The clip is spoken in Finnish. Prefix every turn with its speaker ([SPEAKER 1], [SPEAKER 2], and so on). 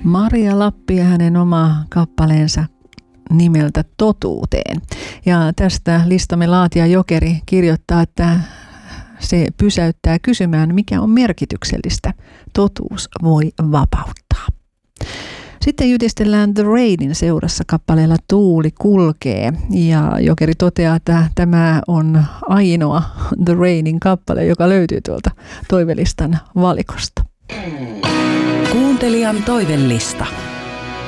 [SPEAKER 1] Maria Lappi ja hänen oma kappaleensa nimeltä Totuuteen. Ja tästä listamme laatija Jokeri kirjoittaa, että se pysäyttää kysymään, mikä on merkityksellistä. Totuus voi vapauttaa. Sitten jytistellään The Rainin seurassa kappaleella Tuuli kulkee. Ja Jokeri toteaa, että tämä on ainoa The Rainin kappale, joka löytyy tuolta toivelistan valikosta.
[SPEAKER 2] Kuuntelijan toivelista.